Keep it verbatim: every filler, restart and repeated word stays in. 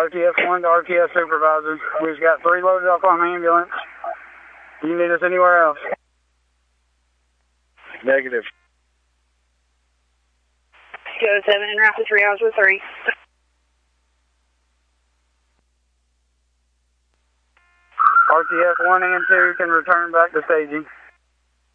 R T S one to R T S supervisor. We've got three loaded up on the ambulance. Do you need us anywhere else? Negative. Go seven and route to three hours with three. R T S one and two can return back to staging.